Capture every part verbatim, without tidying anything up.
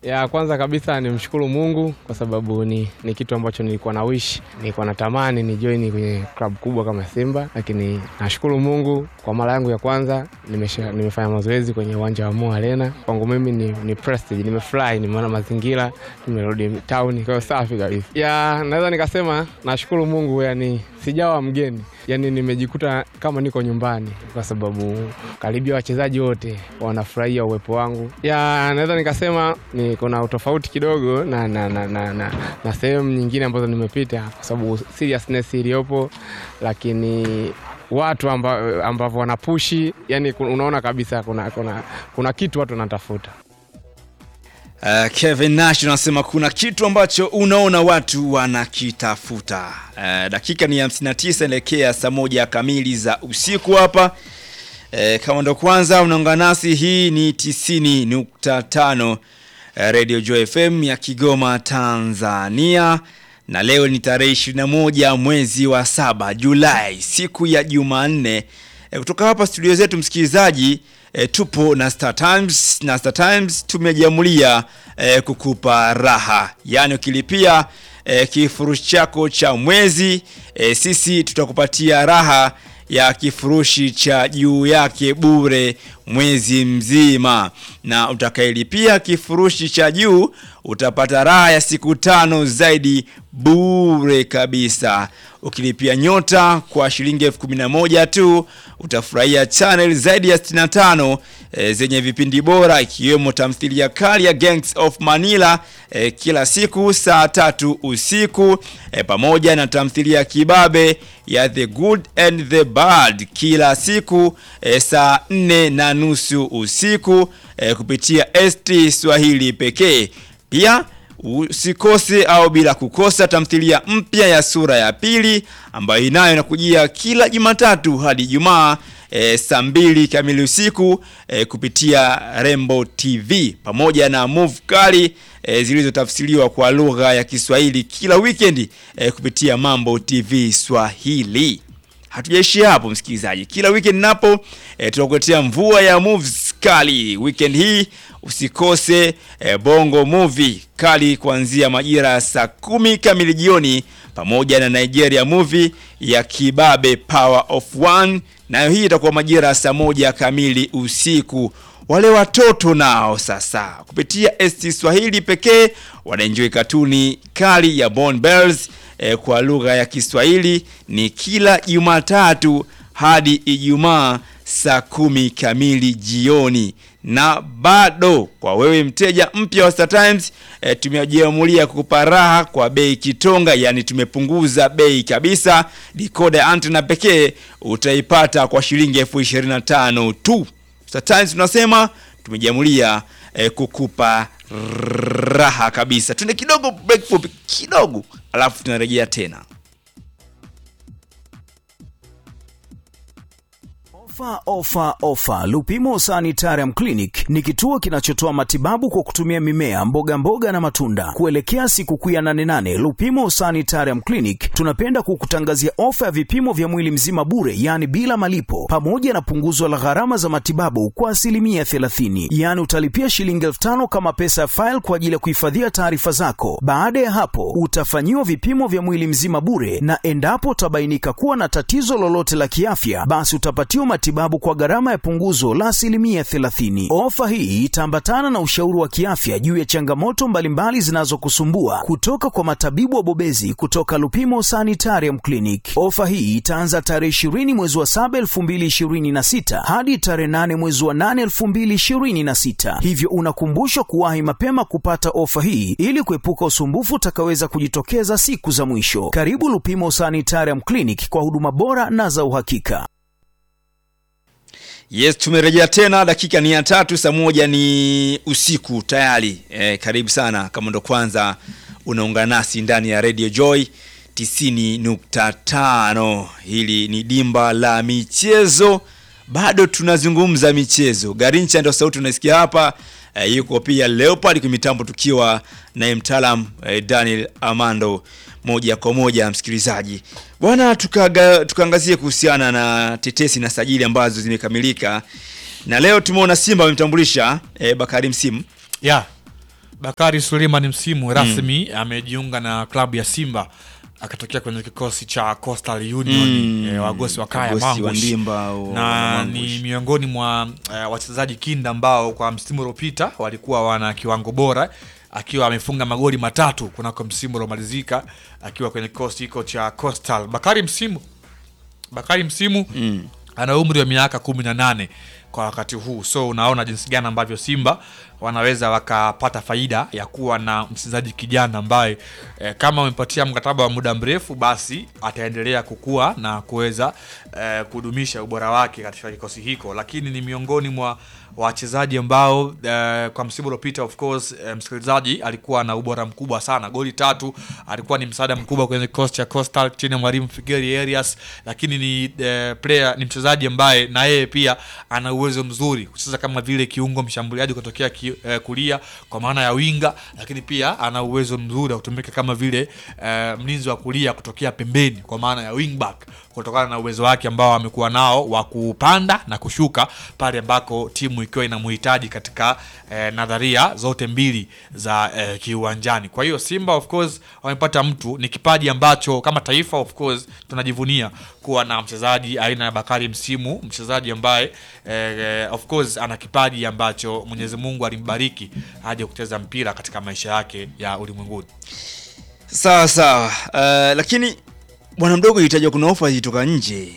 Ya kwanza kabisa nimshukuru Mungu kwa sababu ni ni kitu ambacho nilikuwa na wish, nilikuwa natamani ni join kwenye club kubwa kama Simba, lakini nashukuru Mungu kwa mara yangu ya kwanza nimesha nimefanya mazoezi kwenye uwanja wa Mo Arena. Kwangu mimi ni ni prestige, nimefly, nimeona mazingira, nimerudi town kwa safi kabisa. Ya naweza nikasema nashukuru Mungu, yani sijawa mgeni. Yani nimejikuta kama niko nyumbani kwa sababu karibia wachezaji wote wanafurahia uwepo wangu. Ya naweza nikasema ni kuna utofauti kidogo na na na na, na, na sehemu nyingine ambazo nimepita kwa sababu seriousness iliyopo, lakini watu ambao ambao wanapushi, yani unaona kabisa kuna kuna kuna kitu watu wanatafuta. Uh, Kevin Nash anasema kuna kitu ambacho unaona watu wanakitafuta. Uh, dakika ni hamsini na tisa elekea saa moja kamili za usiku hapa. Uh, kama ndo kwanza unaungana nasi, hii ni tisini nukta tano uh, Radio Joy F M ya Kigoma, Tanzania. Na leo ni tarehe ishirini na moja mwezi wa saba Julai, siku ya Jumanne. Uh, kutoka hapa studio zetu msikilizaji, E, tupo na Star Times, na Star Times tumejiamulia e, kukupa raha. Yani ukilipia e, kifurushi chako cha mwezi, e, sisi tutakupatia raha ya kifurushi cha juu yake bure mwezi mzima. Na utakayelipia kifurushi cha juu utapata raha ya siku tano zaidi bure kabisa. Ukilipia nyota kwa shilingi elfu kumi na moja tu utafurahia channel zaidi ya sitini na tano e, zenye vipindi bora, ikiwemo tamthilia kali ya Gangs of Manila e, kila siku saa tatu usiku e, pamoja na tamthilia kibabe ya The Good and the Bad kila siku e, saa nne na nusu usiku e, kupitia S T Swahili pekee. Pia usikose au bila kukosa tamthilia mpya ya sura ya pili ambayo inayo inakujia kila Jumatatu hadi Ijumaa e, saa mbili kamili usiku e, kupitia Rembo T V, pamoja na move kali e, zilizotafsiriwa kwa lugha ya Kiswahili kila weekend e, kupitia Mambo T V Swahili. Hatujaishia hapo msikilizaji, kila weekend napo e, tunakuletea mvua ya movies kali. Weekend hii usikose e, Bongo Movie kali kuanzia majira saa kumi kamili jioni, pamoja na Nigeria Movie ya kibabe Power of One, nayo hii itakuwa majira saa moja kamili usiku. Wale watoto nao sasa kupitia S T Swahili pekee wanaenjoy katuni kali ya Born Bells e, kwa lugha ya Kiswahili ni kila Jumatatu hadi Ijumaa saa kumi kamili jioni. Na bado kwa wewe mteja mpya wa Star Times e, tumejiamulia kukupa raha kwa bei kitonga, yani tumepunguza bei kabisa. Decoder antenna pekee utaipata kwa shilingi elfu ishirini na tano tu. Star Times tunasema tumejiamulia e, kukupa raha kabisa. Twende kidogo break fupi kidogo, alafu tunarejea tena. Ofa, ofa, ofa. Lupimo Sanitarium Clinic ni kituo kinachotoa matibabu kwa kutumia mimea, mboga mboga na matunda. Kuelekea siku ya nane nane, Lupimo Sanitarium Clinic tunapenda kukutangazia ofa ya vipimo vya mwili mzima bure, yani bila malipo, pamoja na punguzo la gharama za matibabu kwa asilimia thelathini. Yani utalipia shilingi elfu tano kama pesa ya file kwa ajili ya kuhifadhia taarifa zako. Baada ya hapo utafanyiwa vipimo vya mwili mzima bure, na endapo utabainika kuwa na tatizo lolote la kiafya, basi utapatiwa matibabu kwa gharama ya punguzo la asilimia thelathini. Ofa hii itaambatana na ushauri wa kiafya juu ya changamoto mbalimbali zinazokusumbua kutoka kwa matabibu wabobezi kutoka Lupimo Sanitarium Clinic. Ofa hii itaanza tarehe ishirini mwezi wa saba elfu mbili ishirini na sita hadi tarehe nane mwezi wa nane elfu mbili ishirini na sita. Hivyo unakumbushwa kuwahi mapema kupata ofa hii ili kuepuka usumbufu utakaweza kujitokeza siku za mwisho. Karibu Lupimo Sanitarium Clinic kwa huduma bora na za uhakika. Yes, tumerejea tena, dakika ni ya tatu, saa moja ni usiku tayari. E, karibu sana kama ndo kwanza unaungana nasi ndani ya Radio Joy tisini nukta tano. Hili ni dimba la michezo. Bado tunazungumza michezo. Garincha ndio sauti unasikia hapa. E, yuko pia Leopard kwa mitambo, tukiwa na mtaalamu e, Daniel Amando moja kwa moja msikilizaji. Bwana, tukaga tukaangazie kuhusiana na tetesi na sajili ambazo zimekamilika. Na leo tumeona Simba wamemtambulisha e, Bakari Msimu. Yeah. Bakari Suleiman msimu rasmi mm. amejiunga na klabu ya Simba akatokea kwenye kikosi cha Coastal Union mm. e, wagosi wa Kaya Mangush na ni miongoni mwa e, wachezaji kinda ambao kwa msimu uliopita walikuwa wana kiwango bora, akiwa amefunga magoli matatu kunako msimu uliomalizika akiwa kwenye kikosi hiko cha Coastal. Bakari msimu Bakari msimu mm. ana umri wa miaka kumi na nane kwa wakati huu. So unaona jinsi gani ambavyo Simba wanaweza wakapata faida ya kuwa na mchezaji kijana ambaye e, kama wamepatia mkataba wa muda mrefu basi ataendelea kukua na kuweza e, kudumisha ubora wake katika kikosi hiko. Lakini ni miongoni mwa wachezaji ambao e, kwa msimu uliopita of course e, msikilizaji alikuwa na ubora mkubwa sana. Goli tatu, alikuwa ni msaada mkubwa kwenye kikosi cha Coastal chini ya mwalimu Figeri Arias. Lakini ni e, player ni mchezaji ambaye na yeye pia ana uwezo mzuri kucheza kama vile kiungo mshambuliaji kutokea ki, eh, kulia kwa maana ya winga, lakini pia ana uwezo mzuri wa kutumika kama vile eh, mlinzi wa kulia kutokea pembeni kwa maana ya wingback, kutokana na uwezo wake ambao amekuwa nao wa kupanda na kushuka pale ambako timu ikiwa inamhitaji katika eh, nadharia zote mbili za eh, kiuwanjani. Kwa hiyo Simba of course wamepata mtu, ni kipaji ambacho kama taifa of course tunajivunia kuwa na mchezaji aina ya Bakari msimu, mchezaji ambaye eh, of course ana kipaji ambacho Mwenyezi Mungu alimbariki aje kucheza mpira katika maisha yake ya ulimwenguni. Sawa sawa. Uh, lakini bwana mdogo ilitajwa kuna ofa ilitoka nje.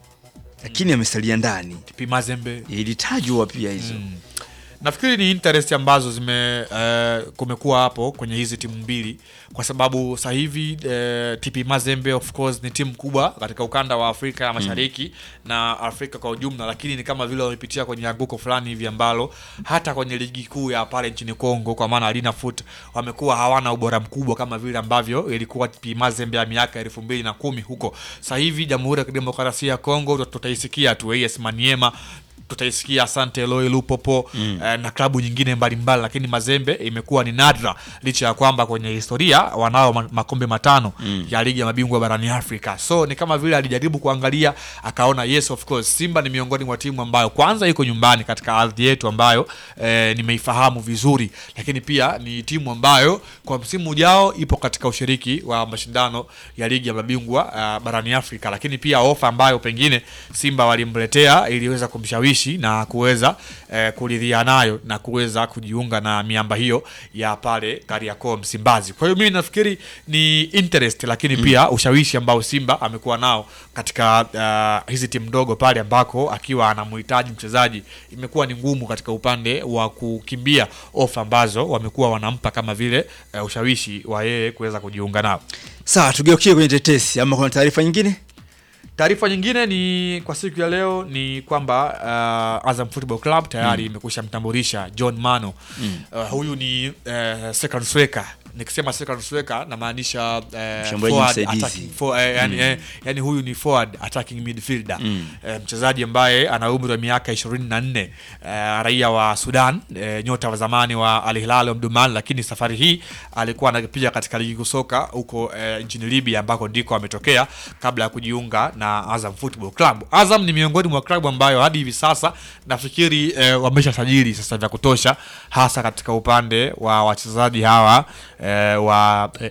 Lakini amesalia ndani. T P Mazembe ilitajwa pia hizo. Mm. Nafikiri ni interest ambazo zime uh, kumekuwa hapo kwenye hizi timu mbili, kwa sababu sasa hivi uh, T P Mazembe of course ni timu kubwa katika ukanda wa Afrika ya Mashariki mm. na Afrika kwa ujumla, lakini ni kama vile wamepitia kwenye anguko fulani hivi ambalo hata kwenye ligi kuu ya pale nchini Kongo kwa maana Alina Foot wamekuwa hawana ubora mkubwa kama vile ambavyo ilikuwa T P Mazembe ya miaka elfu mbili na kumi huko. Sasa hivi Jamhuri ya Kidemokrasia ya Kongo tutaisikia tu A S Maniema, tutaisikia Asante Eloi Lupopo mm. eh, na klabu nyingine mbalimbali, lakini Mazembe imekuwa ni nadra licha ya kwamba kwenye historia wanao makombe matano mm. ya ligi ya mabingwa barani Afrika. So ni kama vile alijaribu kuangalia akaona yes of course Simba ni miongoni mwa timu ambayo kwanza iko nyumbani katika ardhi yetu ambayo eh, nimeifahamu vizuri, lakini pia ni timu ambayo kwa msimu ujao ipo katika ushiriki wa mashindano ya ligi ya mabingwa uh, barani Afrika. Lakini pia ofa ambayo pengine Simba walimletea iliweza kumshawishi na kuweza eh, kuridhia nayo na kuweza kujiunga na miamba hiyo ya pale Kariakoo Msimbazi. Kwa hiyo mimi nafikiri ni interest, lakini mm. pia ushawishi ambao Simba amekuwa nao katika uh, hizi timu ndogo pale ambako akiwa anamhitaji mchezaji imekuwa ni ngumu katika upande wa kukimbia ofa ambazo wamekuwa wanampa kama vile uh, ushawishi wa yeye kuweza kujiunga nao. Sawa, tugeukie kwenye tetesi ama kuna taarifa nyingine? Taarifa nyingine ni kwa siku ya leo ni kwamba uh, Azam Football Club tayari mm. imekusha mtambulisha John Mano. Mm. Uh, huyu ni uh, second striker. Nikisema second striker na maanisha uh, forward attacking for, uh, yani, mm. uh, yani huyu ni forward attacking midfielder. Mm. Uh, mchezaji ambaye ana umri wa miaka ishirini na nne, uh, raia wa Sudan, uh, nyota wa zamani wa Al Hilal Omdurman, lakini safari hii alikuwa anapiga katika ligi kusoka huko uh, nchini Libya ambako ndiko ametokea kabla ya kujiunga na Azam Football Club. Azam ni miongoni mwa klabu ambayo hadi hivi sasa nafikiri uh, wameshasajili sasa vya kutosha, hasa katika upande wa wachezaji hawa eh, wa eh,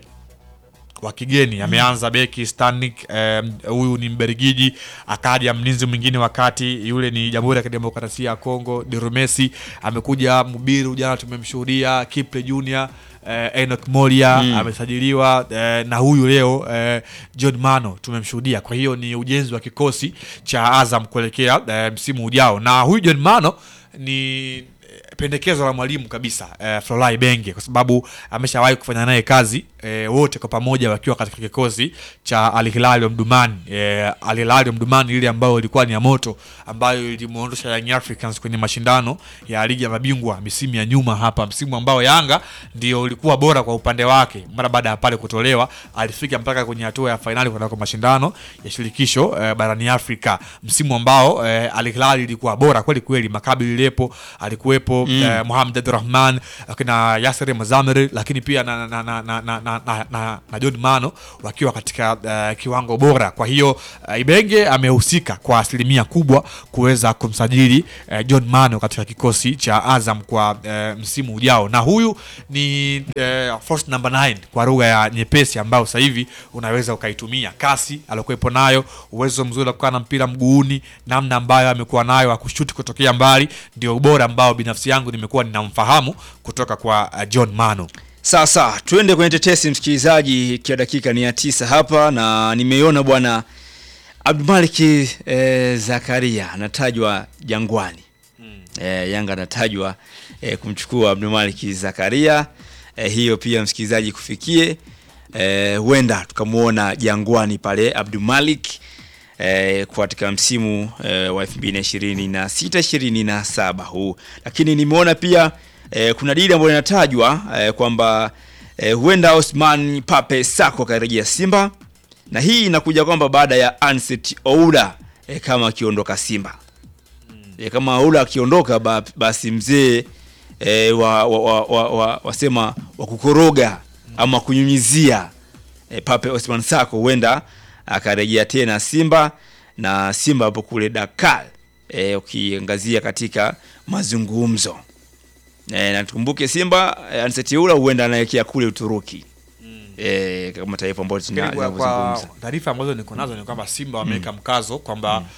wa kigeni. Ameanza beki Stanik, huyu eh, ni Mberigiji, akaja mlinzi mwingine wakati yule ni Jamhuri ya Kidemokrasia ya Kongo Deromesi, amekuja Mubiru jana tumemshuhudia, Kiple Junior, eh, Enoch Moria mm. amesajiliwa, eh, na huyu leo eh, John Mano tumemshuhudia. Kwa hiyo ni ujenzi wa kikosi cha Azam kuelekea eh, msimu ujao, na huyu John Mano ni pendekezo la mwalimu kabisa eh, Florent Ibenge, kwa sababu ameshawahi kufanya naye kazi eh, wote kwa pamoja wakiwa katika kikosi cha Al Hilal Omdurman. eh, Al Hilal Omdurman ile ambayo ilikuwa ni ya moto ambayo ilimuondosha Young Africans kwenye mashindano ya ligi ya mabingwa misimu ya nyuma hapa, msimu ambao Yanga ndio ulikuwa bora kwa upande wake. Mara baada ya pale kutolewa alifika mpaka kwenye hatua ya finali kwa mashindano ya shirikisho eh, barani Afrika, msimu ambao eh, Al Hilal ilikuwa bora kweli kweli. Makabi Lepo alikuwepo, Diallo, mm. eh, Mohamed Abdurrahman, akina Yasser Mazamiri, lakini pia na na na na na, na, na, na, na John Mano wakiwa katika uh, kiwango bora. Kwa hiyo uh, Ibenge amehusika kwa asilimia kubwa kuweza kumsajili uh, John Mano katika kikosi cha Azam kwa uh, msimu ujao, na huyu ni uh, first number nine kwa lugha ya nyepesi, ambao sasa hivi unaweza ukaitumia. Kasi alokuepo nayo, uwezo mzuri wa kukaa na mpira mguuni, namna ambayo amekuwa nayo akushuti kutokea mbali, ndio ubora ambao binafsi yangu nimekuwa ninamfahamu kutoka kwa uh, John Mano. Sasa tuende kwenye tetesi msikilizaji, kwa dakika ni ya tisa hapa, na nimeiona bwana Abdulmalik e, Zakaria anatajwa Jangwani. Mm. E, Yanga anatajwa e, kumchukua Abdulmalik Zakaria. E, hiyo pia msikilizaji kufikie e, huenda tukamuona Jangwani pale Abdulmalik e, kwa katika msimu e, wa elfu mbili ishirini na sita ishirini na saba huu. Lakini nimeona pia e, kuna dili ambayo inatajwa e, kwamba e, huenda Osman Pape Sako karejea Simba, na hii inakuja kwamba baada ya Anseti Oula e, kama akiondoka Simba. E, kama Oula akiondoka basi mzee e, wa, wa, wa, wa, wa wasema wa kukoroga ama kunyunyizia e, Pape Osman Sako huenda akarejea tena Simba, na Simba hapo kule Dakar e, ukiangazia katika mazungumzo. E, na tukumbuke Simba e, Anseti Oula huenda anaelekea kule Uturuki. E, kama taifa ambalo tunazungumza. Taarifa ambazo niko nazo ni kwamba Simba wameweka mm. mkazo kwamba mm.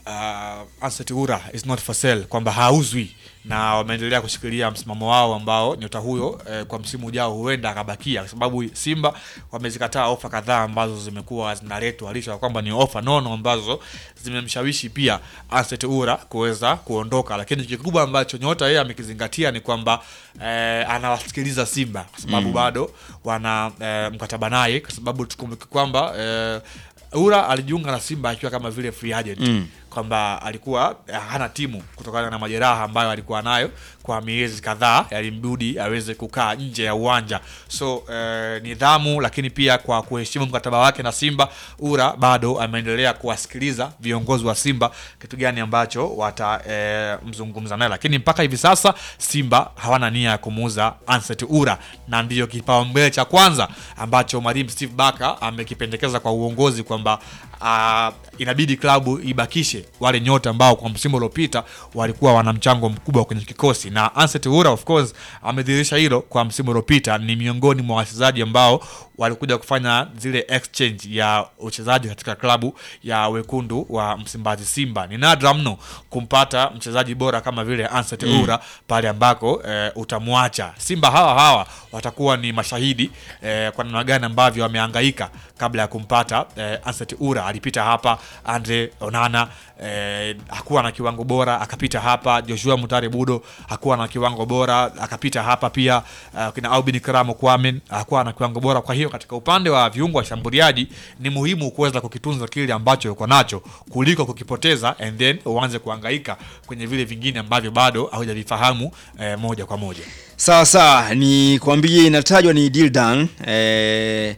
uh, Anseti Oula is not for sale, kwamba hauzwi, na wameendelea kushikilia msimamo wao ambao nyota huyo eh, kwa msimu ujao huenda akabakia, kwa sababu Simba wamezikataa ofa kadhaa ambazo zimekuwa zinaletwa, licha kwamba ni ofa nono ambazo zimemshawishi pia Anseti Oula kuweza kuondoka. Lakini kikubwa ambacho nyota yeye amekizingatia ni kwamba eh, anawasikiliza Simba kwa sababu mm. bado wana eh, mkataba naye, kwa sababu tukumbuke kwamba eh, Oula alijiunga na Simba akiwa kama vile free agent, mm. kwamba alikuwa hana timu kutokana na majeraha ambayo alikuwa nayo kwa miezi kadhaa, yalimbudi aweze kukaa nje ya uwanja. So eh, nidhamu, lakini pia kwa kuheshimu mkataba wake na Simba, Oula bado ameendelea kuwasikiliza viongozi wa Simba kitu gani ambacho watamzungumza eh, naye. Lakini mpaka hivi sasa Simba hawana nia ya kumuuza Anseti Oula, na ndiyo kipaumbele cha kwanza ambacho Mwalimu Steve Barker amekipendekeza kwa uongozi, kwamba uh, inabidi klabu ibakishe wale nyota ambao kwa msimu uliopita walikuwa wana mchango mkubwa kwenye kikosi. Na Anseti Oula of course amedhihirisha hilo kwa msimu uliopita, ni miongoni mwa wachezaji ambao walikuja kufanya zile exchange ya uchezaji katika klabu ya wekundu wa Msimbazi Simba. Ni nadra mno kumpata mchezaji bora kama vile Anseti Oula mm. pale ambako e, utamwacha. Simba hawa hawa watakuwa ni mashahidi e, kwa namna gani ambavyo wamehangaika kabla ya kumpata e, Anseti Oula. Alipita hapa Andre Onana, eh, hakuwa na kiwango bora, akapita hapa. Joshua Mutare Budo hakuwa na kiwango bora, akapita hapa pia. Uh, kina Aubin Kramo Kwame hakuwa na kiwango bora. Kwa hiyo katika upande wa viungo wa shambuliaji ni muhimu kuweza kukitunza kile ambacho uko nacho kuliko kukipoteza and then uanze kuhangaika kwenye vile vingine ambavyo bado haujavifahamu eh, moja kwa moja. Sawa sawa, ni kwambie inatajwa ni Dildan eh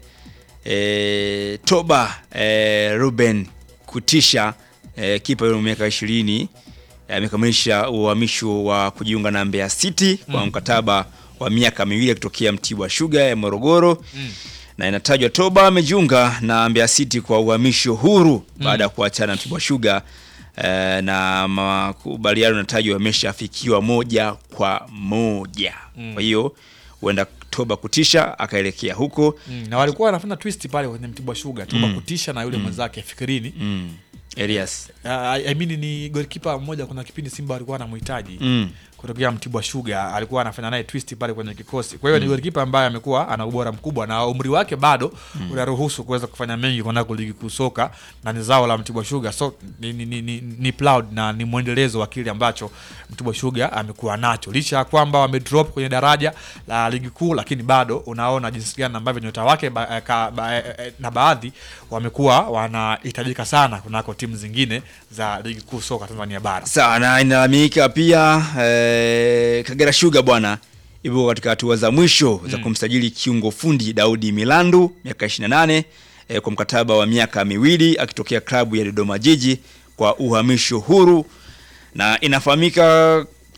E, Toba e, Ruben Kutisha e, kipa yule miaka ishirini amekamilisha uhamisho wa kujiunga na Mbeya City kwa mm. mkataba wa miaka miwili kutokea Mtibwa Sugar ya Morogoro mm. na inatajwa Toba amejiunga na Mbeya City kwa uhamisho huru mm. baada ya kuachana na Mtibwa Sugar e, na makubaliano yanatajwa yameshafikiwa moja kwa moja mm. kwa hiyo huenda Toba Kutisha akaelekea huko mm, na walikuwa wanafanya twist pale kwenye Mtibwa Sugar, Toba mm. Kutisha na yule mwenzake mm. Fikirini mm. Elias uh, I mean ni goalkeeper mmoja, kuna kipindi Simba walikuwa wanamhitaji mm. kutokea Mtibwa Sugar, alikuwa anafanya naye twist pale kwenye kikosi. Kwa hiyo mm. ni goalkeeper ambaye amekuwa ana ubora mkubwa na umri wake bado mm. unaruhusu kuweza kufanya mengi kwa ligi kuu soka, na ni zao la Mtibwa Sugar. So ni ni, ni, ni, ni proud na ni muendelezo wa kile ambacho Mtibwa Sugar amekuwa nacho, licha kwamba wamedrop kwenye daraja la ligi kuu, lakini bado unaona jinsi gani ambavyo nyota wake ba, ka, ba, na baadhi wamekuwa wanahitajika sana kunako timu zingine za ligi kuu soka Tanzania bara. Sana inaaminika pia eh, Kagera Sugar bwana ipo katika hatua za mwisho mm. za kumsajili kiungo fundi Daudi Milandu miaka ishirini na nane eh, kwa mkataba wa miaka miwili akitokea klabu ya Dodoma Jiji kwa uhamisho huru, na inafahamika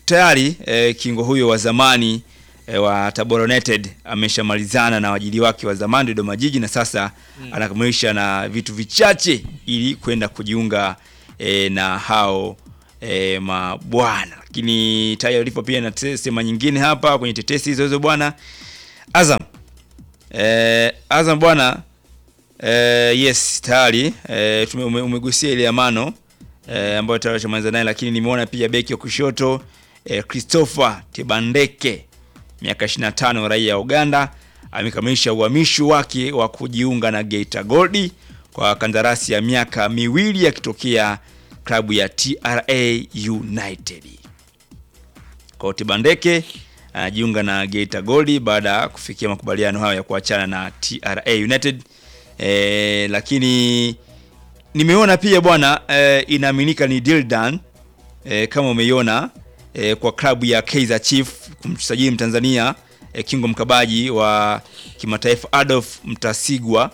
tayari eh, kingo huyo wa zamani eh, wa Tabora United ameshamalizana na wajili wake wa zamani Dodoma Jiji, na sasa mm. anakamilisha na vitu vichache ili kwenda kujiunga eh, na hao eh, mabwana. Lakini tayari lipo pia na sema nyingine hapa kwenye tetesi hizo hizo bwana. Azam eh, Azam bwana eh, yes tayari eh, tume umegusia ile amano eh, ambayo tayari tumeanza naye, lakini nimeona pia beki wa kushoto eh, Christopher Tebandeke miaka ishirini na tano raia wa Uganda amekamilisha uhamisho wake wa kujiunga na Geita Gold kwa kandarasi ya miaka miwili akitokea klabu ya T R A United. Kwa Tebandeke anajiunga na Geita Gold baada ya kufikia makubaliano hayo ya kuachana na T R A United. E, lakini nimeona pia bwana e, inaaminika ni deal done e, kama umeiona e, kwa klabu ya Kaizer Chiefs kumsajili Mtanzania e, kingo mkabaji wa kimataifa Adolf Mtasigwa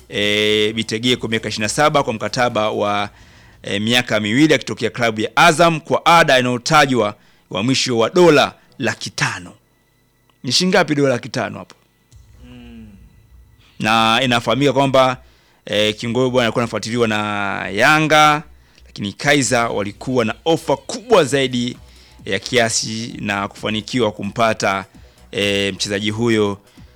e, Bitegeko kwa miaka ishirini na saba kwa mkataba wa e, miaka miwili akitokea klabu ya Azam kwa ada inayotajwa wa mwisho wa dola laki tano. Ni shilingi ngapi dola laki tano hapo? Mm. Na inafahamika kwamba e, kingo bwana alikuwa anafuatiliwa na Yanga, lakini Kaizer walikuwa na ofa kubwa zaidi ya kiasi na kufanikiwa kumpata e, mchezaji huyo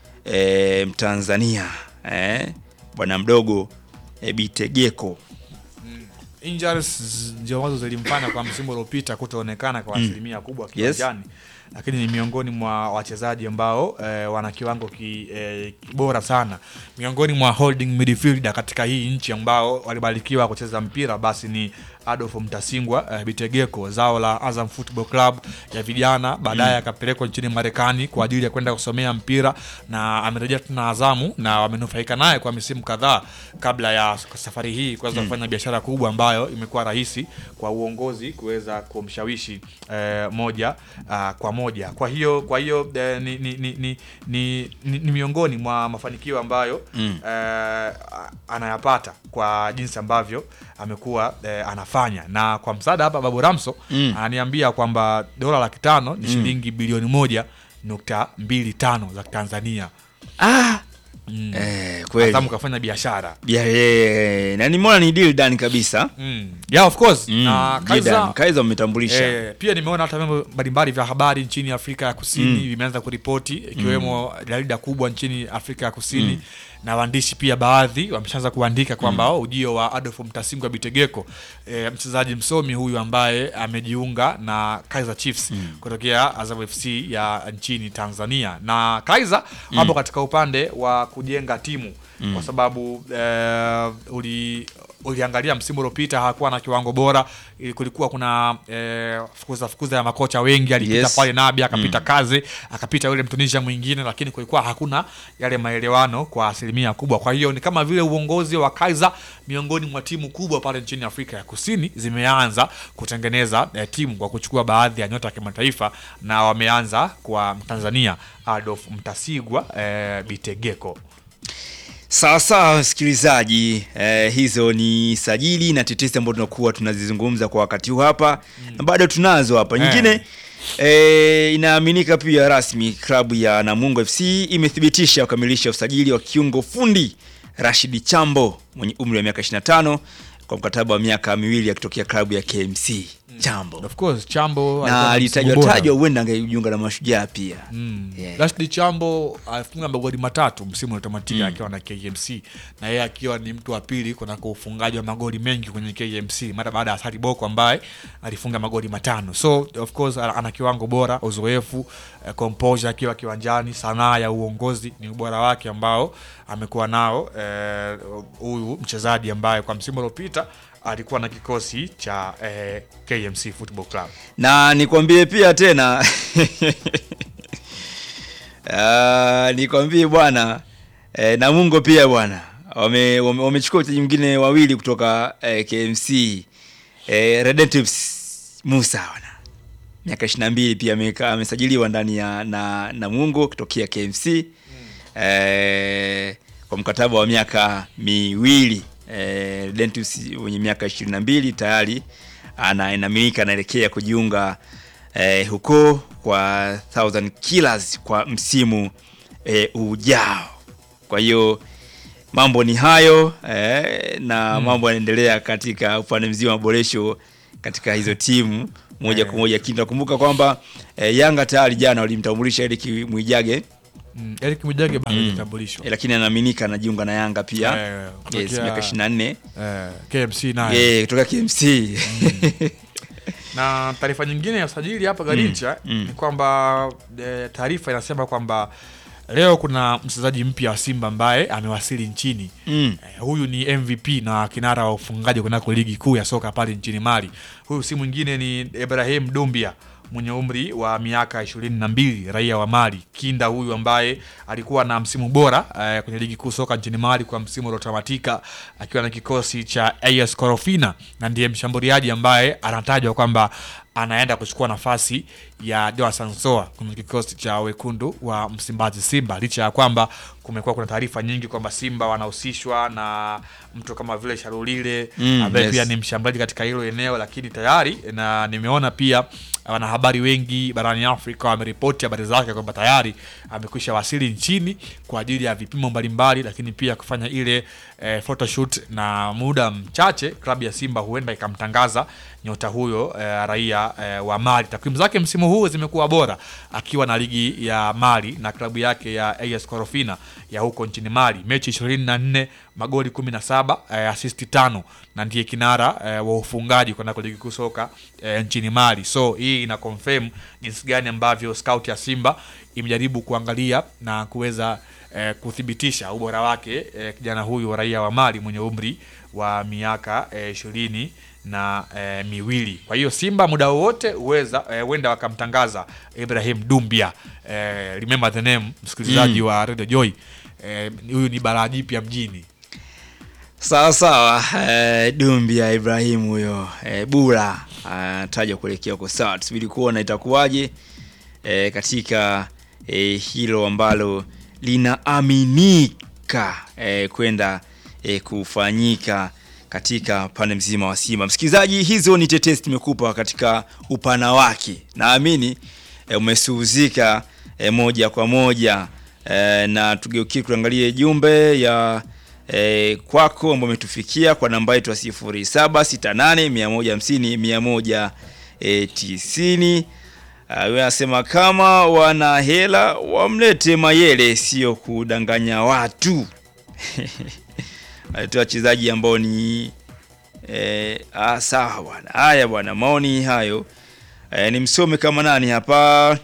e, Mtanzania eh bwana mdogo e, Bitegeko. Mm. Injuries ndio wazo zilimfanya kwa msimu uliopita kutoonekana kwa asilimia mm. kubwa kiwanjani. Yes. Lakini ni miongoni mwa wachezaji ambao e, wana kiwango ki, e, bora sana. Miongoni mwa holding midfielder katika hii nchi ambao walibarikiwa kucheza mpira basi ni Adolf Mtasingwa uh, Bitegeko, zao la Azam Football Club ya vijana, baadaye akapelekwa mm. nchini Marekani kwa ajili ya kwenda kusomea mpira na amerejea tena Azamu na wamenufaika naye kwa misimu kadhaa kabla ya safari hii kuweza mm. kufanya biashara kubwa ambayo imekuwa rahisi kwa uongozi kuweza kumshawishi eh, moja uh, kwa moja. Kwa hiyo kwa hiyo eh, ni, ni, ni, ni, ni, ni, ni miongoni mwa mafanikio ambayo mm. eh, anayapata kwa jinsi ambavyo amekuwa eh, anafanya, na kwa msaada hapa Babu Ramso mm. ananiambia kwamba dola laki tano ni shilingi mm. bilioni moja nukta mbili tano za Tanzania. Ah Mm. Eh, kweli. Azamu kafanya biashara. Yeah, yeah. Na nimeona ni deal done kabisa. Mm. Yeah, of course. Mm. Na Kaizer Kaizer umetambulisha. Eh, pia nimeona hata vyombo mbalimbali vya habari nchini Afrika ya Kusini mm. vimeanza kuripoti ikiwemo mm. jarida kubwa nchini Afrika ya Kusini mm. na waandishi pia baadhi wameshaanza kuandika kwamba mm. ujio wa Adolf Mtasingwa Bitegeko e, mchezaji msomi huyu ambaye amejiunga na Kaizer Chiefs mm. kutokea Azam F C ya nchini Tanzania, na Kaizer mm. hapo katika upande wa kujenga timu mm. kwa sababu e, uli uliangalia msimu uliopita hakuwa na kiwango bora, kulikuwa kuna e, fukuza fukuza ya makocha wengi, alipita yes. pale Nabi akapita mm. Kaze akapita yule Mtunisia mwingine, lakini kulikuwa hakuna yale maelewano kwa asilimia kubwa. Kwa hiyo ni kama vile uongozi wa Kaizer miongoni mwa timu kubwa pale nchini Afrika ya Kusini zimeanza kutengeneza e, timu kwa kuchukua baadhi ya nyota ya kimataifa, na wameanza kwa Tanzania Adolf Mtasigwa e, Bitegeko. Sasa msikilizaji, eh, hizo ni sajili na tetesi ambazo tunakuwa tunazizungumza kwa wakati huu hapa mm. na bado tunazo hapa nyingine eh, inaaminika pia rasmi klabu ya Namungo F C imethibitisha kukamilisha usajili wa kiungo fundi Rashid Chambo mwenye umri wa miaka ishirini na tano kwa mkataba wa miaka miwili akitokea klabu ya K M C. Chambo. Of course, Chambo na alitajwa tajwa huenda angejiunga na Mashujaa pia. Mm. Yeah. Rashid Chambo alifunga magoli matatu msimu uliotamatika mm. akiwa na K M C, na yeye akiwa ni mtu wa pili kuna ufungaji wa magoli mengi kwenye K M C mara baada ya Sari Boko ambaye alifunga magoli matano. So of course ana kiwango bora, uzoefu, uh, composure akiwa kiwanjani, sanaa ya uongozi ni ubora wake ambao amekuwa nao huyu uh, mchezaji ambaye kwa msimu uliopita alikuwa na kikosi cha eh, K M C Football Club. Na nikwambie pia tena uh, nikwambie bwana eh, Namungo pia bwana wame wamechukua wachezaji mwingine wawili kutoka eh, K M C eh, Redentives Musa bwana miaka ishirini na mbili pia ameka amesajiliwa ndani ya na Namungo kutokea K M C mm. eh, kwa mkataba wa miaka miwili. Eh, Dentus mwenye miaka ishirini na mbili tayari ana inamilika anaelekea kujiunga eh, huko kwa Thousand Killers kwa msimu eh, ujao. Kwa hiyo mambo ni hayo eh, na hmm. mambo yanaendelea katika upande mzima wa boresho katika hizo timu moja kwa moja. Kinakumbuka kwamba eh, Yanga tayari jana walimtambulisha Eric Mwijage. Mm, Eric Mwijage bado alitambulishwa. Mm. Lakini anaaminika anajiunga na Yanga pia. Eh, yes, miaka ishirini na nne. Eh, K M C naye. Eh, kutoka K M C. Mm. Na taarifa nyingine ya usajili hapa Garincha mm. mm. ni kwamba e, taarifa inasema kwamba leo kuna mchezaji mpya wa Simba ambaye amewasili nchini. Mm. E, huyu ni M V P na kinara wa ufungaji kunako ligi kuu ya soka pale nchini Mali. Huyu si mwingine ni Ibrahim Dumbia mwenye umri wa miaka ishirini na mbili, raia wa Mali. Kinda huyu ambaye alikuwa na msimu bora uh, kwenye ligi kuu soka nchini Mali kwa msimu uliotamatika akiwa na kikosi cha A S Korofina, na ndiye mshambuliaji ambaye anatajwa kwamba anaenda kuchukua nafasi ya Dewa Sansoa kwenye kikosi cha wekundu wa Msimbazi Simba, licha ya kwamba kumekuwa kuna taarifa nyingi kwamba Simba wanahusishwa na mtu kama vile Sharulile mm, ambaye yes. pia ni mshambuliaji katika hilo eneo, lakini tayari na nimeona pia wanahabari wengi barani Afrika wameripoti habari zake kwamba tayari amekwisha wasili nchini kwa ajili ya vipimo mbalimbali, lakini pia kufanya ile e, photoshoot, na muda mchache klabu ya Simba huenda ikamtangaza nyota huyo e, raia e, wa Mali. Takwimu zake msimu huu zimekuwa bora akiwa na ligi ya Mali na klabu yake ya A S Korofina ya huko nchini Mali. Mechi ishirini na nne, magoli kumi na saba, e, assist tano, na ndiye kinara e, wa ufungaji kwa nako ligi kusoka e, nchini Mali. So hii ina confirm jinsi gani ambavyo scout ya Simba imejaribu kuangalia na kuweza e, kuthibitisha ubora wake e, kijana huyu raia wa Mali mwenye umri wa miaka ishirini e, na e, miwili. Kwa hiyo Simba muda wote uweza wenda e, wakamtangaza Ibrahim Dumbia. E, remember the name msikilizaji mm. wa Radio Joy. Huyu e, ni balaa jipya mjini. Sawa sawa, e, Dumbia Ibrahim huyo e, bura anataja kuelekea huko. Sawa, tusubiri kuona itakuwaje e, katika e, hilo ambalo linaaminika e, kwenda e, kufanyika katika pande mzima wa Simba. Msikilizaji, hizo ni tetesi tumekupa katika upana wake. Naamini e, umesuhuzika e, moja kwa moja e, na tugeukie kuangalia jumbe ya e, kwako ambao umetufikia kwa namba yetu ya sifuri saba sita nane mia moja hamsini mia moja tisini. Wewe unasema kama wana hela wamlete Mayele, sio kudanganya watu. Alitoa wachezaji ambao ni eh ah sawa bwana. Haya bwana, maoni hayo. E, ni msome kama nani hapa?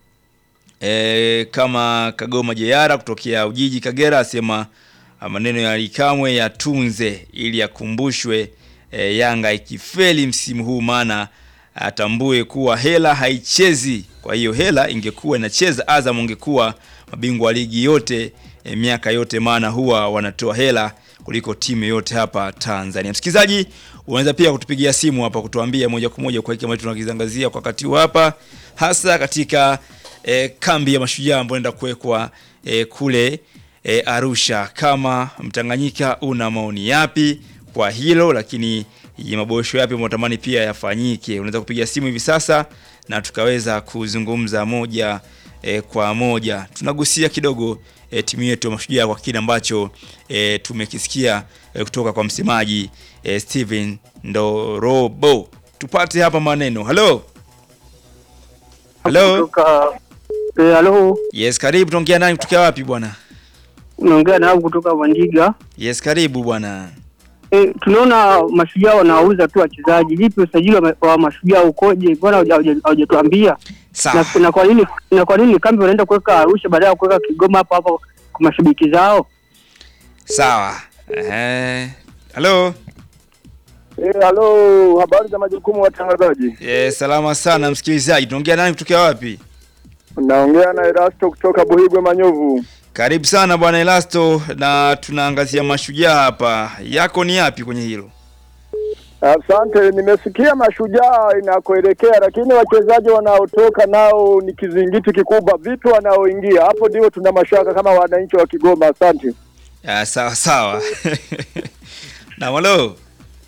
E, kama Kagoma Jeyara kutokea Ujiji Kagera asema maneno ya Alikamwe yatunze ili yakumbushwe e, Yanga ikifeli msimu huu, maana atambue kuwa hela haichezi. Kwa hiyo hela ingekuwa inacheza, Azam ungekuwa mabingwa ligi yote e, miaka yote, maana huwa wanatoa hela kuliko timu yote hapa Tanzania. Msikilizaji, unaweza pia kutupigia simu hapa kutuambia moja kwa moja kwa kile ambacho tunakizangazia kwa wakati hapa, hasa katika e, kambi ya Mashujaa ambayo inaenda kuwekwa e, kule e, Arusha. Kama Mtanganyika una maoni yapi kwa hilo, lakini maboresho yapi unatamani pia yafanyike, unaweza kupiga simu hivi sasa na tukaweza kuzungumza moja e, kwa moja. Tunagusia kidogo e, timu yetu Mashujaa kwa kile ambacho e, tumekisikia e, kutoka kwa msemaji e, Steven Ndorobo. Tupate hapa maneno. Hello. Hello. Kutoka eh, hello. Yes, karibu. Tunaongea nani kutoka wapi bwana? Naongea nao kutoka Wandiga. Yes, karibu bwana. Eh, tunaona Mashujaa wanauza tu wachezaji. Vipi usajili wa Mashujaa ukoje? Bwana hujatuambia. Na, na kwa nini na kwa nini kambi wanaenda kuweka Arusha baada ya kuweka Kigoma hapo hapo kwa mashabiki zao? Sawa. Eh. Hello. Eh, hello, habari za majukumu watangazaji? Eh, salama sana msikilizaji. Tunaongea nani kutoka wapi? Naongea na Elasto kutoka Buhigwe Manyovu. Karibu sana bwana Elasto, na tunaangazia Mashujaa hapa. Yako ni yapi kwenye hilo? Asante, nimesikia Mashujaa inakoelekea, lakini wachezaji wanaotoka nao ni kizingiti kikubwa. Vitu wanaoingia hapo ndio tuna mashaka kama wananchi wa Kigoma. Asante. Ya, sawa sawa. Na walo.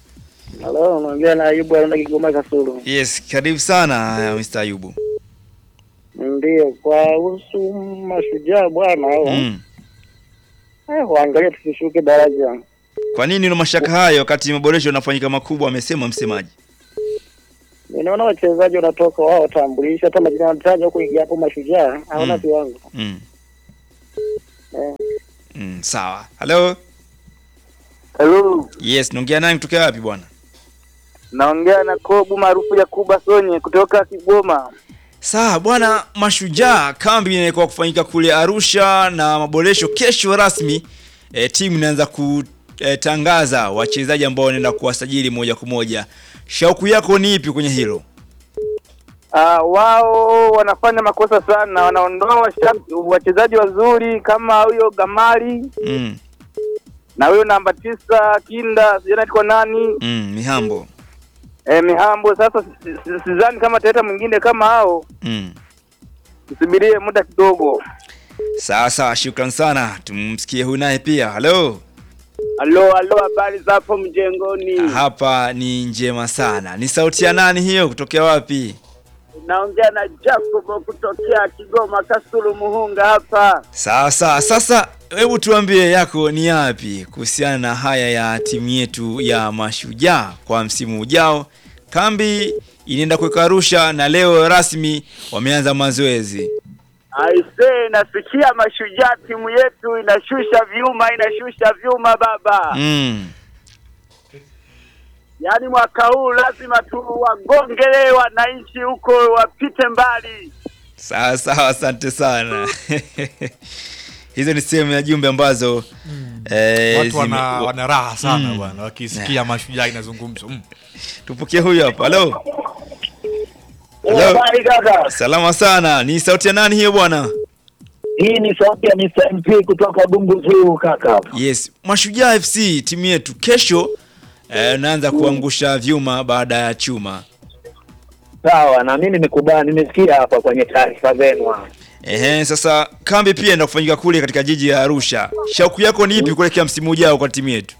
Hello, naongea na Ayubu anaenda Kigoma Kasulu. Yes, karibu sana mister Ayubu. Ndio, kwa usu Mashujaa bwana hao. Mm. Eh, waangalie tusishuke daraja. Kwa nini una mashaka hayo wakati maboresho yanafanyika makubwa, amesema msemaji? Ninaona wachezaji wanatoka wao watambulisha hata majina wanataja huko ingia hapo Mashujaa, haona mm. viwango. Mm. Eh. Mm, sawa. Hello. Hello. Yes, naongea nani kutoka wapi bwana? Naongea na Kobu maarufu ya Kuba Sonye kutoka Kigoma. Sawa bwana, Mashujaa kambi inayokuwa kufanyika kule Arusha na maboresho kesho rasmi, e, timu inaanza kutangaza e, wachezaji ambao wanaenda kuwasajili moja kwa moja. Shauku yako ni ipi kwenye hilo? Ah, uh, wao wanafanya makosa sana, wanaondoa wachezaji wazuri kama huyo Gamali. Mm. Na huyo namba tisa Kinda, sijana kwa nani? Mm, Mihambo. Eh, Mihambo. Sasa sidhani kama teta mwingine kama hao. Mm. Tusubirie muda kidogo. Sawa sawa, shukrani sana. Tumsikie huyu naye pia. Hello. Hello, hello, habari za hapo mjengoni? Hapa ni njema sana. Ni sauti ya nani hiyo? Kutokea wapi? Naongea na Jacob kutokea Kigoma Kasulu Muhunga hapa. Sawa sawa. Sasa hebu tuambie yako ni yapi kuhusiana na haya ya timu yetu ya Mashujaa kwa msimu ujao. Kambi inaenda kuweka Arusha na leo rasmi wameanza mazoezi. Aise, nasikia Mashujaa timu yetu inashusha vyuma, inashusha vyuma baba. Mm. Yaani mwaka huu lazima tu wagongele wananchi huko wapite mbali. Sawa sawa, asante sana. Hizo ni sehemu ya jumbe ambazo mm. eh, watu wana, wana raha sana bwana mm. wakisikia Mashujaa inazungumzwa. Mm. Tupokee huyu hapa. Hello. Hello. Salama sana. Ni sauti ya nani hiyo bwana? Hii ni sauti ya mister M P kutoka Bunguzi kaka. Yes. Mashujaa F C timu yetu kesho eh, naanza kuangusha vyuma baada ya chuma. Sawa, na mimi nimekubali, nimesikia hapa kwenye taarifa zenu. Ehe, sasa kambi pia inaenda kufanyika kule katika jiji la Arusha. Shauku yako ni ipi kuelekea msimu ujao kwa timu yetu?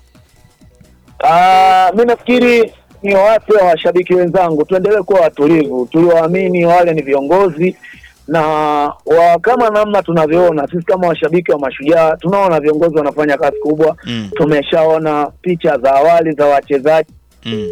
Ah, mimi nafikiri ni watu wa washabiki wenzangu tuendelee kuwa watulivu, tulioamini wale ni viongozi na wa kama namna tunavyoona sisi kama washabiki wa Mashujaa tunaona viongozi wanafanya kazi kubwa. Mm. Tumeshaona picha za awali za wachezaji. Mm.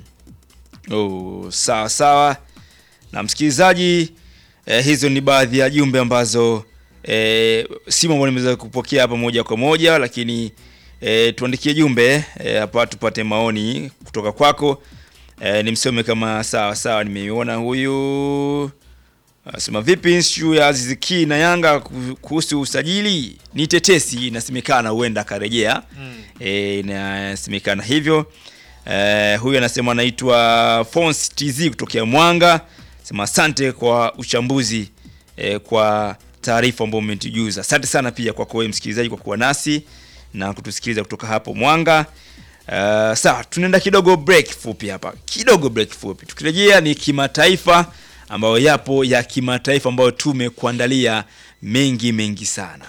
Oh, sawa sawa. Na msikilizaji, eh, hizo ni baadhi ya jumbe ambazo eh, simu ambazo nimeweza kupokea hapa moja kwa moja, lakini eh, tuandikie jumbe eh, hapa tupate maoni kutoka kwako. Eh, nimsome kama sawa sawa. Nimeiona huyu asema vipi issue ya Aziz Ki na Yanga kuhusu usajili ni tetesi, inasemekana huenda karejea. Mm. Eh, inasemekana hivyo. Eh, huyu anasema anaitwa Fons T Z kutoka Mwanga. Sema asante kwa uchambuzi eh, kwa taarifa ambayo umetujuza. Asante sana pia kwa kwa msikilizaji kwa kuwa nasi na kutusikiliza kutoka hapo Mwanga. Uh, sawa, tunaenda kidogo break fupi hapa. Kidogo break fupi. Tukirejea ni kimataifa ambayo yapo ya kimataifa ambayo tumekuandalia mengi mengi sana.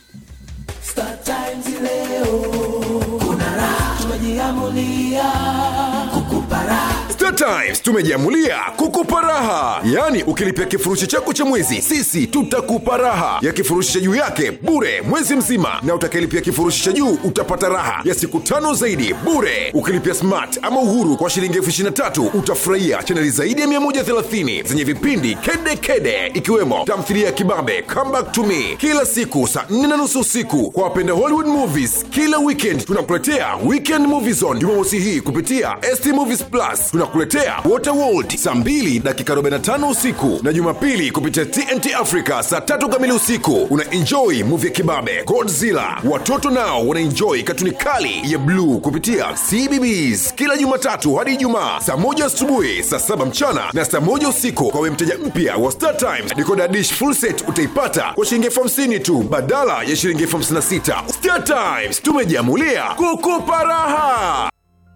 Star Times leo kuna raha tumejiamulia kukupa raha. Star Times tumejiamulia kukupa raha. Yaani ukilipia kifurushi chako cha mwezi, sisi tutakupa raha ya kifurushi cha juu yake bure mwezi mzima, na utakayelipia kifurushi cha juu utapata raha ya siku tano zaidi bure. Ukilipia Smart ama Uhuru kwa shilingi elfu ishirini na tatu utafurahia chaneli zaidi ya mia moja thelathini zenye vipindi kede kede, ikiwemo tamthilia ya Kibabe Come Back to Me kila siku saa nne na nusu usiku. Kwa wapenda Hollywood movies, kila weekend tunakuletea Weekend Movie Zone Jumamosi hii kupitia S T Movies Plus. Tunakuletea Waterworld saa mbili dakika arobaini na tano usiku, na Jumapili kupitia T N T Africa saa tatu kamili usiku una enjoy movie ya Kibabe Godzilla. Watoto nao wana enjoy katuni kali ya Blue kupitia C B Bs kila Jumatatu hadi Ijumaa saa moja asubuhi, saa saba mchana na saa moja usiku. Kwa wewe mteja mpya wa Star Times, decoder dish full set utaipata kwa shilingi elfu hamsini tu badala ya shilingi elfu hamsini na sita. Star Times tumejiamulia kukupa raha.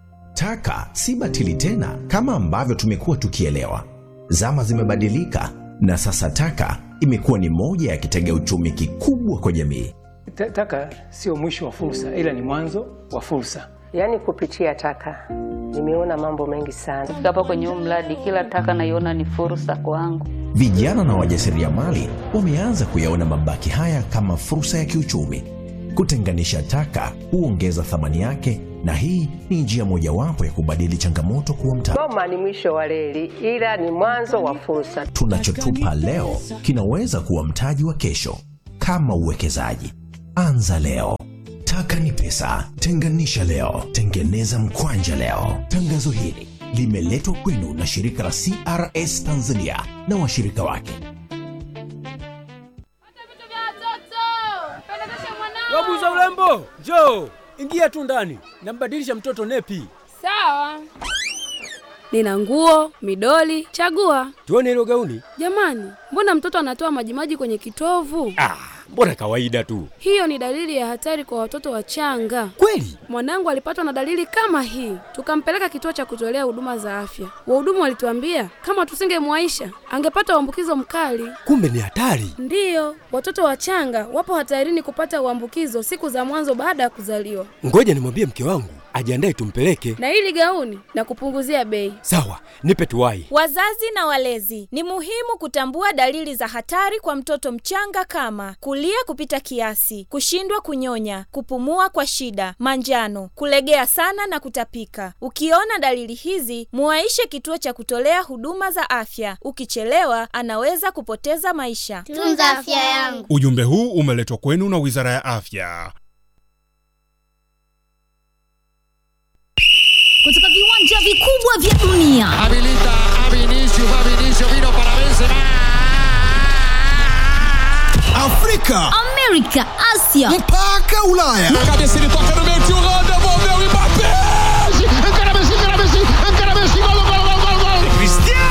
Taka si batili tena kama ambavyo tumekuwa tukielewa. Zama zimebadilika na sasa taka imekuwa ni moja ya kitega uchumi kikubwa kwa jamii. Taka sio mwisho wa fursa, ila ni mwanzo wa fursa. Yaani kupitia taka nimeona mambo mengi sana. Kufika hapa kwenye mradi, kila taka naiona ni fursa kwangu. Vijana na wajasiriamali wameanza kuyaona mabaki haya kama fursa ya kiuchumi. Kutenganisha taka huongeza thamani yake, na hii ni njia mojawapo ya kubadili changamoto kuwa mtaji. Goma ni mwisho wa reli, ila ni mwanzo wa fursa. Tunachotupa leo kinaweza kuwa mtaji wa kesho. Kama uwekezaji, anza leo. Taka ni pesa, tenganisha leo, tengeneza mkwanja leo. Tangazo hili limeletwa kwenu na shirika la C R S Tanzania na washirika wake. Wabuza urembo, njoo, ingia tu ndani. Nambadilisha mtoto nepi. Sawa. Nina nguo, midoli, chagua. Tuone hilo gauni. Jamani, mbona mtoto anatoa majimaji kwenye kitovu? Ah, mbona kawaida tu. Hiyo ni dalili ya hatari kwa watoto wachanga. Kweli? Mwanangu alipatwa na dalili kama hii. Tukampeleka kituo cha kutolea huduma za afya. Wahudumu walituambia kama tusingemwaisha, angepata uambukizo mkali. Kumbe ni hatari. Ndiyo, watoto wachanga wapo hatarini kupata uambukizo siku za mwanzo baada ya kuzaliwa. Ngoja nimwambie mke wangu ajiandae tumpeleke. Na hili gauni na kupunguzia bei. Sawa, nipe tuwai. Wazazi na walezi, ni muhimu kutambua dalili za hatari kwa mtoto mchanga kama kulia kupita kiasi, kushindwa kunyonya, kupumua kwa shida, manjano, kulegea sana na kutapika. Ukiona dalili hizi, muaishe kituo cha kutolea huduma za afya. Ukichelewa, anaweza kupoteza maisha. Tunza afya yangu. Ujumbe huu umeletwa kwenu na Wizara ya Afya. Kutoka viwanja vikubwa vya dunia. Habilita a Vinicius, va Vinicius, vino para Benzema. Afrika, Amerika, Asia, mpaka Ulaya. Na cabeça ele toca no meio, Thuram devolveu o Mbappé. Encara Messi, encara Messi, encara Messi, gol, gol, gol, gol, gol. Cristiano!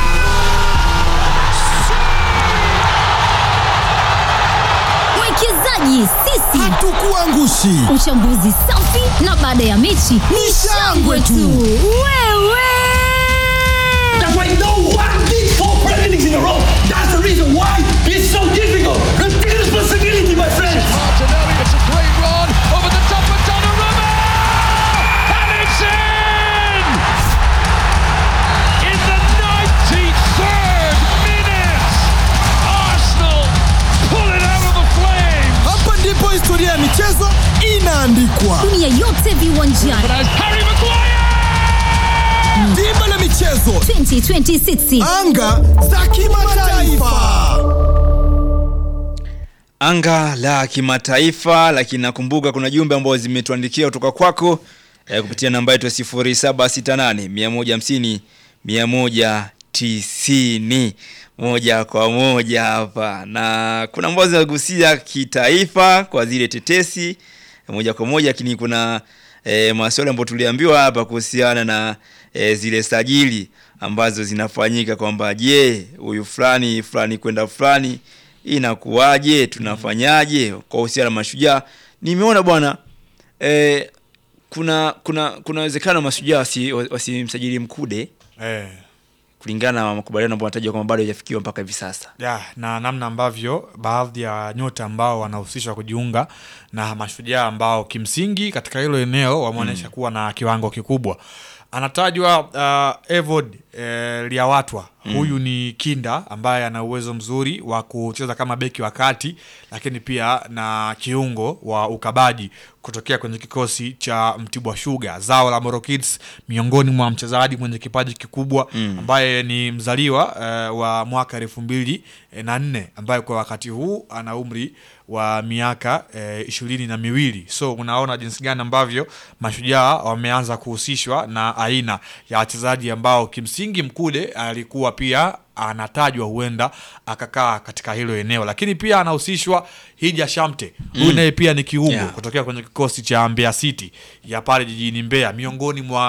Mwekezaji sisi hatukuangushi. Uchambuzi safi na baada ya mechi ni shangwe tu. Wewe That's why no one did four Premier Leagues in a row. That's the reason why it's so difficult. The responsibility, my friends. Martinelli, it's a great run over the top of Donnarumma. And it's in! In the ninety-third minute, Arsenal pull it out of the flames. Hapa ndipo historia ya michezo inaandikwa. Dunia yote viwanjani. Harry Maguire! Dimba la michezo twenty twenty-six. Anga za kimataifa. Anga la kimataifa, lakini nakumbuka kuna jumbe ambazo zimetuandikia kutoka kwako eh, kupitia namba yetu sifuri saba sita nane mia moja hamsini mia moja tisini moja kwa moja hapa. Na kuna ambazo zinagusia kitaifa kwa zile tetesi moja kwa moja, lakini kuna e, maswali ambayo tuliambiwa hapa kuhusiana na e, zile sajili ambazo zinafanyika kwamba je, huyu fulani fulani kwenda fulani inakuwaje, tunafanyaje kwa uhusiana na Mashujaa. Nimeona bwana e, kuna kuna kuna uwezekano Mashujaa wasi wasimsajili Mkude eh kulingana na makubaliano ambayo wanatajwa kwamba bado hajafikiwa mpaka hivi sasa. Ya, na namna ambavyo baadhi ya nyota ambao wanahusishwa kujiunga na Mashujaa ambao kimsingi katika hilo eneo wameonyesha mm. kuwa na kiwango kikubwa. Anatajwa uh, Evod uh, Liawatwa. Mm. Huyu ni kinda ambaye ana uwezo mzuri wa kucheza kama beki wa kati, lakini pia na kiungo wa ukabaji kutokea kwenye kikosi cha Mtibwa Sugar. Zao la Moro Kids, miongoni mwa mchezaji mwenye kipaji kikubwa mm. ambaye ni mzaliwa uh, wa mwaka elfu mbili na nne ambaye kwa wakati huu ana umri wa miaka eh, ishirini na miwili. So unaona jinsi gani ambavyo Mashujaa wameanza kuhusishwa na aina ya wachezaji ambao kimsingi Mkude alikuwa pia anatajwa huenda akakaa katika hilo eneo, lakini pia anahusishwa Hija Shamte. Huyu mm. naye pia ni kiungo yeah. kutokea kwenye kikosi cha Mbeya City ya pale jijini Mbeya, miongoni mwa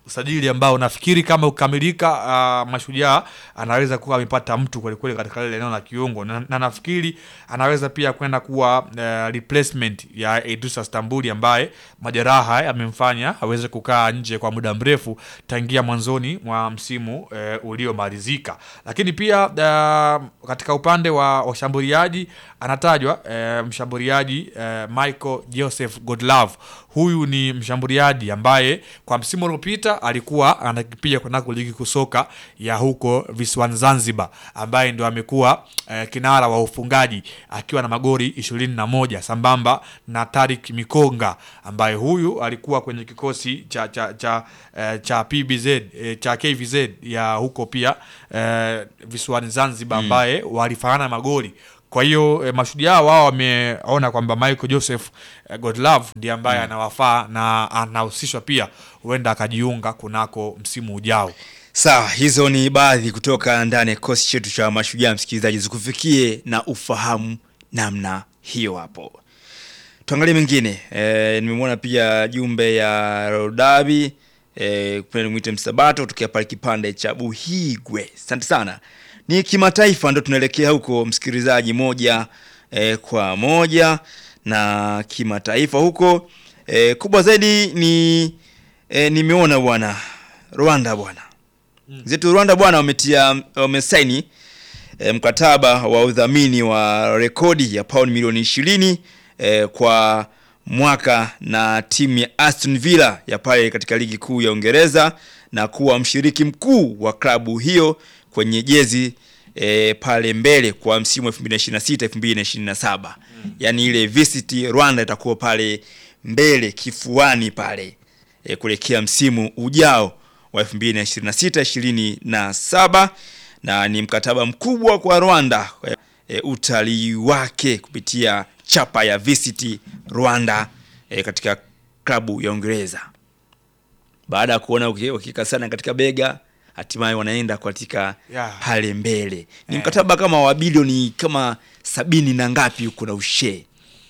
usajili ambao nafikiri kama ukamilika, uh, Mashujaa anaweza kuwa amepata mtu kweli kweli katika ile eneo la kiungo, na, na nafikiri anaweza pia kwenda kuwa uh, replacement ya Idrissa Stambuli ambaye majeraha yamemfanya aweze kukaa nje kwa muda mrefu tangia mwanzoni mwa msimu uh, uliomalizika. Lakini pia uh, katika upande wa washambuliaji anatajwa uh, mshambuliaji uh, Michael Joseph Godlove. Huyu ni mshambuliaji ambaye kwa msimu uliopita alikuwa anakipiga kunako ligi kusoka ya huko visiwani Zanzibar, ambaye ndio amekuwa eh, kinara wa ufungaji akiwa na magoli ishirini na moja sambamba na Tariq Mikonga, ambaye huyu alikuwa kwenye kikosi cha cha cha, eh, cha P B Z eh, cha K V Z ya huko pia eh, visiwani Zanzibar, ambaye mm. walifanana magoli. Kwa hiyo eh, Mashujaa wao wameona kwamba Michael Joseph eh, Godlove ndiye ambaye mm. anawafaa na anahusishwa pia huenda akajiunga kunako msimu ujao. Sawa, hizo ni baadhi kutoka ndani ya kikosi chetu cha Mashujaa, msikilizaji, zikufikie na ufahamu namna hiyo hapo. Tuangalie mengine. E, nimemwona pia jumbe ya Rodabi eh kuna mwite Msabato tukia pale kipande cha Buhigwe. Asante sana. Ni kimataifa ndo tunaelekea huko msikilizaji, moja e, kwa moja na kimataifa huko. E, kubwa zaidi ni e, nimeona bwana Rwanda bwana. Mm. Zetu Rwanda bwana wametia wamesaini e, mkataba wa udhamini wa rekodi ya pound milioni ishirini e, kwa mwaka na timu ya Aston Villa ya pale katika ligi kuu ya Uingereza na kuwa mshiriki mkuu wa klabu hiyo kwenye jezi e, pale mbele kwa msimu elfu mbili na ishirini na sita elfu mbili na ishirini na saba. Mm. Yaani ile Visit Rwanda itakuwa pale mbele kifuani pale e, kuelekea msimu ujao wa elfu mbili na ishirini na sita ishirini na saba, na ni mkataba mkubwa kwa Rwanda e, utalii wake kupitia chapa ya Visit Rwanda e, katika klabu ya Uingereza. Baada ya kuona ukika sana katika bega, hatimaye wanaenda katika yeah. pale mbele. Ni yeah. mkataba kama wa bilioni kama sabini na ngapi huko na ushe.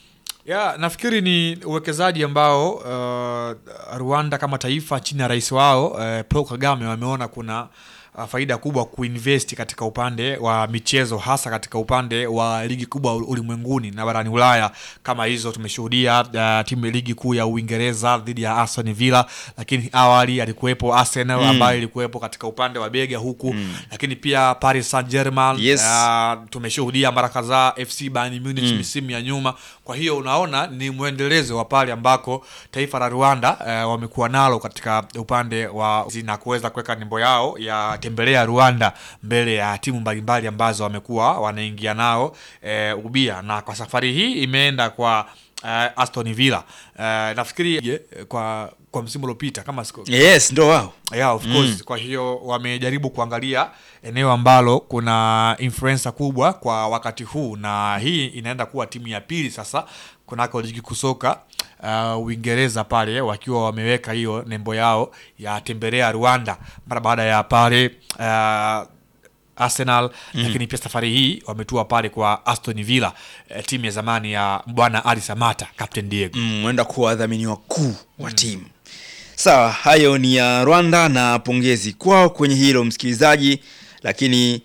Ya, nafikiri ni uwekezaji ambao uh, Rwanda kama taifa chini ya rais wao uh, Paul Kagame wameona kuna uh, faida kubwa kuinvest katika upande wa michezo, hasa katika upande wa ligi kubwa ulimwenguni na barani Ulaya. Kama hizo tumeshuhudia uh, timu ya ligi kuu ya Uingereza dhidi ya Aston Villa, lakini awali alikuwepo Arsenal mm. ambaye ilikuwepo katika upande wa bega huku mm. lakini pia Paris Saint-Germain yes. uh, tumeshuhudia mara kadhaa F C Bayern Munich mm. misimu ya nyuma. Kwa hiyo unaona ni muendelezo wa pale ambako taifa la Rwanda uh, wamekuwa nalo katika upande wa zina kuweza kuweka nembo yao ya tembelea Rwanda mbele ya timu mbalimbali ambazo wamekuwa wanaingia nao e, ubia, na kwa safari hii imeenda kwa uh, Aston Villa. Uh, nafikiri kwa kwa msimu uliopita kama siko yes ndo wao yeah of course mm. Kwa hiyo wamejaribu kuangalia eneo ambalo kuna influencer kubwa kwa wakati huu, na hii inaenda kuwa timu ya pili sasa kunako ligi kusoka uh, Uingereza pale wakiwa wameweka hiyo nembo yao ya tembelea Rwanda mara baada ya pale uh, Arsenal mm. lakini pia safari hii wametua pale kwa Aston Villa, uh, timu ya zamani ya bwana Ali Samata, Captain Diego. Mm, wenda kuwa wadhamini wakuu wa mm. timu. Sawa, hayo ni ya Rwanda na pongezi kwao kwenye hilo msikilizaji, lakini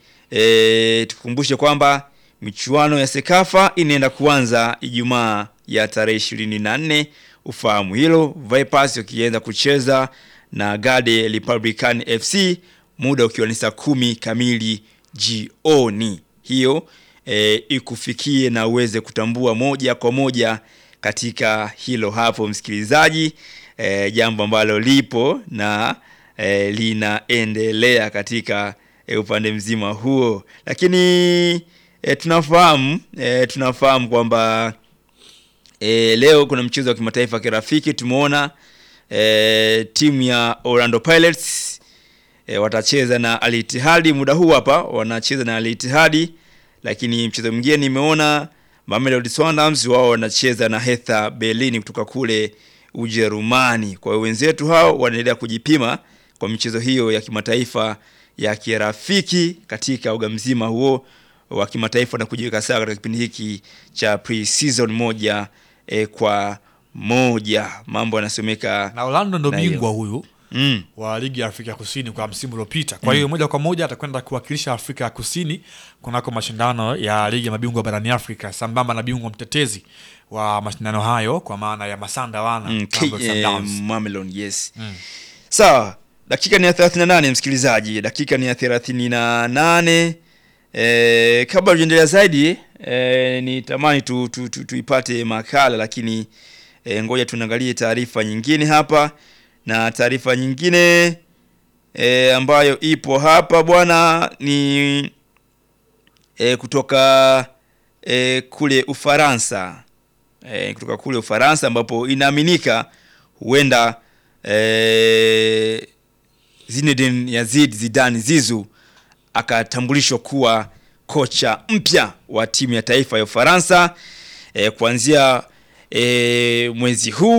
e, tukumbushe kwamba michuano ya Sekafa inaenda kuanza Ijumaa ya tarehe ishirini na nne. Ufahamu hilo. Vipers wakianza kucheza na Gade Republican F C muda ukiwa ni saa kumi kamili jioni. Hiyo e, ikufikie na uweze kutambua moja kwa moja katika hilo hapo msikilizaji. E, jambo ambalo lipo na e, linaendelea katika e, upande mzima huo. Lakini e, tunafahamu e, tunafahamu kwamba e, leo kuna mchezo wa kimataifa kirafiki. Tumeona e, timu ya Orlando Pirates e, watacheza na Al Ittihad muda huu hapa, wanacheza na Al Ittihad. Lakini mchezo mwingine nimeona Mamelodi Sundowns wao wanacheza na Hertha Berlin kutoka kule Ujerumani. Kwa hiyo wenzetu hao wanaendelea kujipima kwa michezo hiyo ya kimataifa ya kirafiki katika uga mzima huo wa kimataifa na kujiweka sawa katika kipindi hiki cha pre-season moja e, kwa moja. Mambo yanasomeka na Orlando ndo bingwa huyu mm. wa ligi ya Afrika Kusini kwa msimu uliopita. Kwa hiyo mm. moja kwa moja atakwenda kuwakilisha Afrika ya Kusini kunako mashindano ya ligi ya mabingwa barani Afrika sambamba na bingwa mtetezi wa mashindano hayo kwa maana ya Masanda wana mm, eh, Mamelodi yes. Mm. Sawa, dakika ni ya thelathini na nane msikilizaji, dakika ni ya thelathini na nane. Eh, kabla tuendelea zaidi eh, ni tamani tu, tu, tu, tuipate makala lakini eh, ngoja tuangalie taarifa nyingine hapa. Na taarifa nyingine eh, ambayo ipo hapa bwana ni eh, kutoka eh, kule Ufaransa. Eh, kutoka kule Ufaransa ambapo inaaminika huenda eh, Zinedine Yazid Zidane Zizou akatambulishwa kuwa kocha mpya wa timu ya taifa ya Ufaransa eh, kuanzia eh, mwezi huu.